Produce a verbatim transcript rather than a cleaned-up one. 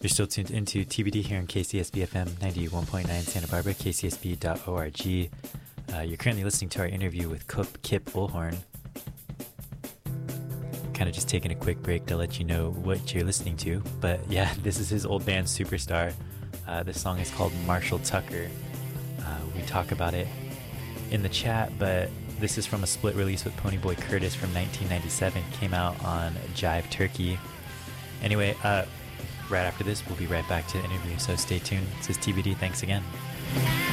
You're still tuned into T B D here on K C S B F M ninety-one point nine Santa Barbara, k c s b dot org. Uh, you're currently listening to our interview with Kip, Kip Ulhorn. Kind of just taking a quick break to let you know what you're listening to. But yeah, this is his old band, Superstar. Uh, this song is called Marshall Tucker. Uh, we talk about it in the chat, but this is from a split release with Ponyboy Curtis from nineteen ninety-seven. Came out on Jive Turkey. Anyway, uh, right after this, we'll be right back to the interview, so stay tuned. This is T B D. Thanks again.